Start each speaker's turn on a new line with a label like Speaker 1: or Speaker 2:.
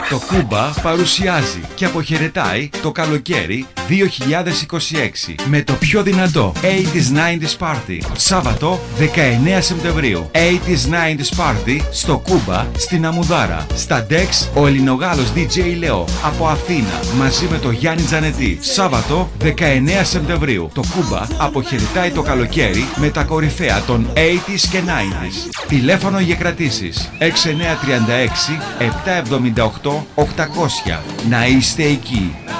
Speaker 1: Το Κούμπα παρουσιάζει και αποχαιρετάει το καλοκαίρι 2026 με το πιο δυνατό 80s 90s Party. Σάββατο 19 Σεπτεμβρίου. 80s 90s Party στο Κούμπα στην Αμουδάρα. Στα Dex ο Ελληνογάλος DJ Leo από Αθήνα μαζί με το Γιάννη Τζανετή. Σάββατο 19 Σεπτεμβρίου. Το Κούμπα αποχαιρετάει το καλοκαίρι με τα κορυφαία των 80s και 90s. Τηλέφωνο για κρατήσεις 6936 778 800. Να είστε εκεί.